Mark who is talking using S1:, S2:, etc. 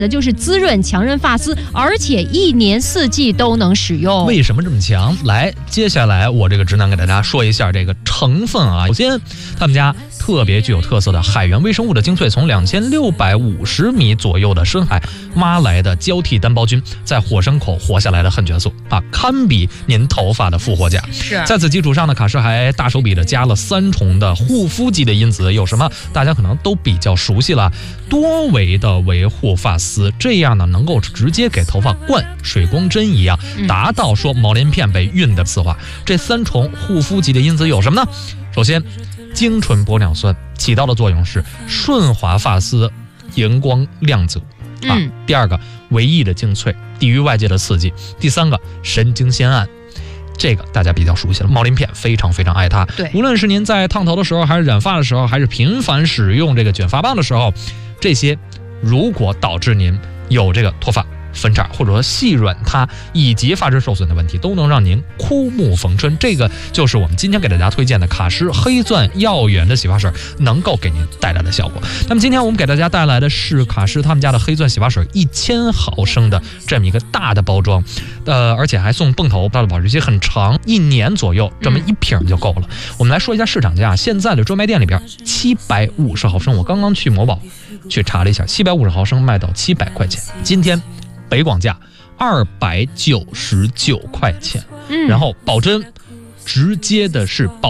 S1: 的就是滋润强韧发丝，而且1年4季都能使用。
S2: 为什么这么强？来，接下来我这个直男给大家说一下这个成分啊。首先，他们家特别具有特色的海源微生物的精粹，从2650米左右的深海挖来的交替单胞菌，在火山口活下来的恨菌素啊，堪比您头发的复活甲。
S1: 是，
S2: 在此基础上呢，卡诗还大手笔的加了3重的护肤级的因子，有什么大家可能都比较熟悉了，多维的维护发丝，这样呢能够直接给头发灌水光针一样，达到说毛鳞片被熨的丝滑。这3重护肤级的因子有什么呢？首先，精纯玻尿酸起到的作用是顺滑发丝，荧光亮泽啊。第二个，维 E 的精粹，抵御外界的刺激。第三个，神经酰胺。这个大家比较熟悉了，毛鳞片非常非常爱它。
S1: 对，
S2: 无论是您在烫头的时候，还是染发的时候，还是频繁使用这个卷发棒的时候，这些如果导致您有这个脱发、分叉或者说细软塌以及发质受损的问题，都能让您枯木逢春。这个就是我们今天给大家推荐的卡诗黑钻耀源的洗发水能够给您带来的效果。那么今天我们给大家带来的是卡诗他们家的黑钻洗发水1000毫升的这么一个大的包装，而且还送泵头，它的保质期很长，1年左右，这么一瓶就够了。我们来说一下市场价，现在的专卖店里边750毫升，我刚刚去某宝去查了一下，750毫升卖到700块钱。今天北广价299块钱，然后保真直接的是保